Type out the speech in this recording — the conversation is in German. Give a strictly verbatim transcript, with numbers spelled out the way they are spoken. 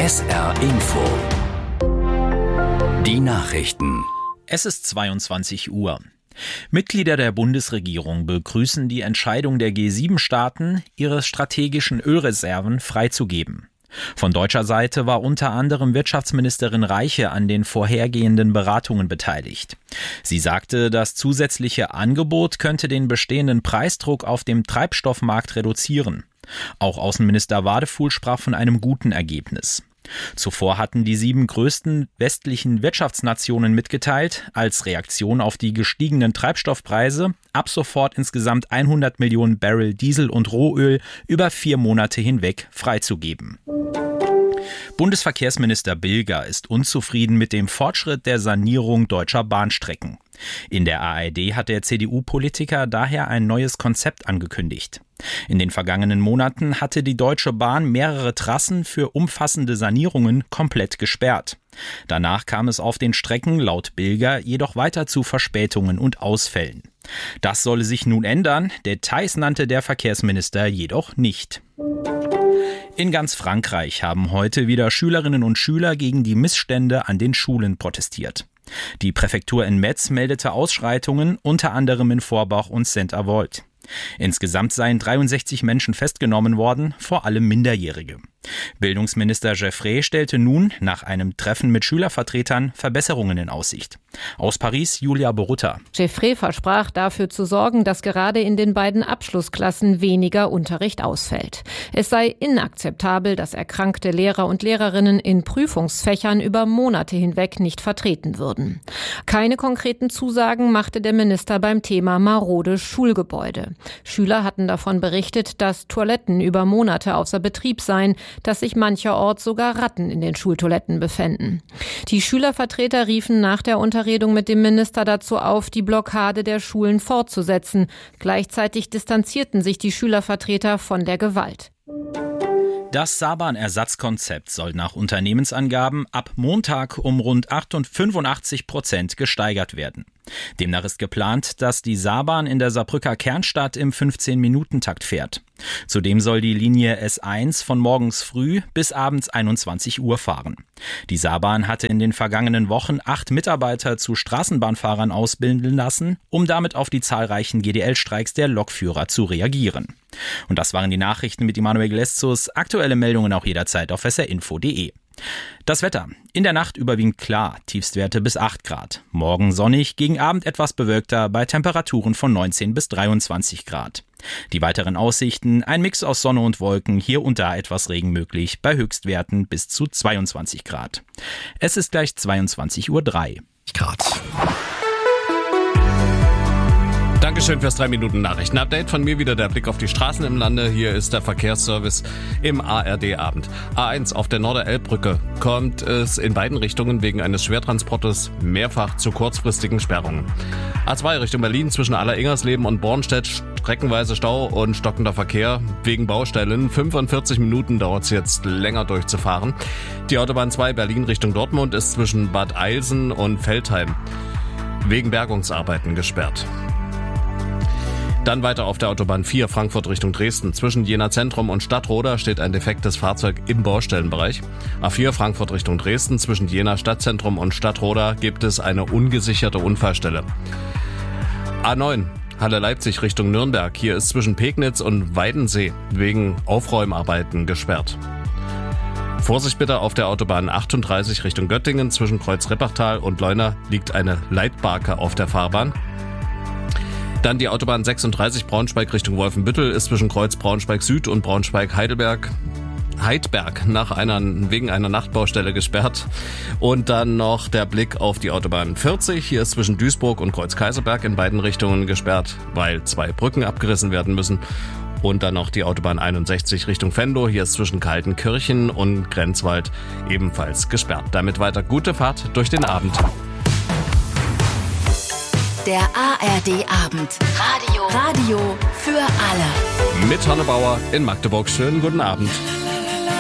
S R Info. Die Nachrichten. Es ist zweiundzwanzig Uhr. Mitglieder der Bundesregierung begrüßen die Entscheidung der G sieben Staaten, ihre strategischen Ölreserven freizugeben. Von deutscher Seite war unter anderem Wirtschaftsministerin Reiche an den vorhergehenden Beratungen beteiligt. Sie sagte, das zusätzliche Angebot könnte den bestehenden Preisdruck auf dem Treibstoffmarkt reduzieren. Auch Außenminister Wadefuhl sprach von einem guten Ergebnis. Zuvor hatten die sieben größten westlichen Wirtschaftsnationen mitgeteilt, als Reaktion auf die gestiegenen Treibstoffpreise ab sofort insgesamt hundert Millionen Barrel Diesel und Rohöl über vier Monate hinweg freizugeben. Bundesverkehrsminister Bilger ist unzufrieden mit dem Fortschritt der Sanierung deutscher Bahnstrecken. In der A R D hat der C D U-Politiker daher ein neues Konzept angekündigt. In den vergangenen Monaten hatte die Deutsche Bahn mehrere Trassen für umfassende Sanierungen komplett gesperrt. Danach kam es auf den Strecken laut Bilger jedoch weiter zu Verspätungen und Ausfällen. Das solle sich nun ändern, Details nannte der Verkehrsminister jedoch nicht. In ganz Frankreich haben heute wieder Schülerinnen und Schüler gegen die Missstände an den Schulen protestiert. Die Präfektur in Metz meldete Ausschreitungen, unter anderem in Forbach und Saint-Avold. Insgesamt seien dreiundsechzig Menschen festgenommen worden, vor allem Minderjährige. Bildungsminister Geoffrey stellte nun nach einem Treffen mit Schülervertretern Verbesserungen in Aussicht. Aus Paris Julia Borutta. Geoffrey versprach dafür zu sorgen, dass gerade in den beiden Abschlussklassen weniger Unterricht ausfällt. Es sei inakzeptabel, dass erkrankte Lehrer und Lehrerinnen in Prüfungsfächern über Monate hinweg nicht vertreten würden. Keine konkreten Zusagen machte der Minister beim Thema marode Schulgebäude. Schüler hatten davon berichtet, dass Toiletten über Monate außer Betrieb seien, dass sich mancherorts sogar Ratten in den Schultoiletten befänden. Die Schülervertreter riefen nach der Unterredung mit dem Minister dazu auf, die Blockade der Schulen fortzusetzen. Gleichzeitig distanzierten sich die Schülervertreter von der Gewalt. Das Saarbrückenersatzkonzept soll nach Unternehmensangaben ab Montag um rund fünfundachtzig Prozent gesteigert werden. Demnach ist geplant, dass die Saarbahn in der Saarbrücker Kernstadt im fünfzehn-Minuten-Takt fährt. Zudem soll die Linie S eins von morgens früh bis abends einundzwanzig Uhr fahren. Die Saarbahn hatte in den vergangenen Wochen acht Mitarbeiter zu Straßenbahnfahrern ausbilden lassen, um damit auf die zahlreichen G D L-Streiks der Lokführer zu reagieren. Und das waren die Nachrichten mit Immanuel Gleszus. Aktuelle Meldungen auch jederzeit auf s r info punkt d e. Das Wetter. In der Nacht überwiegend klar, Tiefstwerte bis acht Grad. Morgen sonnig, gegen Abend etwas bewölkter bei Temperaturen von neunzehn bis dreiundzwanzig Grad. Die weiteren Aussichten, ein Mix aus Sonne und Wolken, hier und da etwas Regen möglich, bei Höchstwerten bis zu zweiundzwanzig Grad. Es ist gleich zweiundzwanzig Uhr drei. Grad. Dankeschön fürs drei Minuten Nachrichten-Update. Von mir wieder der Blick auf die Straßen im Lande. Hier ist der Verkehrsservice im A R D-Abend. A eins auf der Norderelbbrücke kommt es in beiden Richtungen wegen eines Schwertransportes mehrfach zu kurzfristigen Sperrungen. A zwei Richtung Berlin zwischen Alleringers-Leben und Bornstedt streckenweise Stau und stockender Verkehr wegen Baustellen. fünfundvierzig Minuten dauert es jetzt länger durchzufahren. Die Autobahn zwei Berlin Richtung Dortmund ist zwischen Bad Eilsen und Veltheim wegen Bergungsarbeiten gesperrt. Dann weiter auf der Autobahn vier Frankfurt Richtung Dresden. Zwischen Jena Zentrum und Stadtroda steht ein defektes Fahrzeug im Baustellenbereich. A vier Frankfurt Richtung Dresden. Zwischen Jena Stadtzentrum und Stadtroda gibt es eine ungesicherte Unfallstelle. A neun Halle Leipzig Richtung Nürnberg. Hier ist zwischen Pegnitz und Weidensee wegen Aufräumarbeiten gesperrt. Vorsicht bitte auf der Autobahn achtunddreißig Richtung Göttingen. Zwischen Kreuz Rippachtal und Leuna liegt eine Leitbarke auf der Fahrbahn. Dann die Autobahn sechsunddreißig Braunschweig Richtung Wolfenbüttel ist zwischen Kreuz Braunschweig Süd und Braunschweig Heidelberg Heidberg nach einer, wegen einer Nachtbaustelle gesperrt. Und dann noch der Blick auf die Autobahn vierzig. Hier ist zwischen Duisburg und Kreuz Kaiserberg in beiden Richtungen gesperrt, weil zwei Brücken abgerissen werden müssen. Und dann noch die Autobahn einundsechzig Richtung Venlo. Hier ist zwischen Kaltenkirchen und Grenzwald ebenfalls gesperrt. Damit weiter gute Fahrt durch den Abend. Der A R D-Abend. Radio. Radio für alle. Mit Hanne Bauer in Magdeburg. Schönen guten Abend.